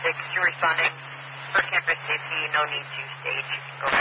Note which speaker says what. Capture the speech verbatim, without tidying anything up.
Speaker 1: six, you're responding for campus safety, no need to stage. Go ahead.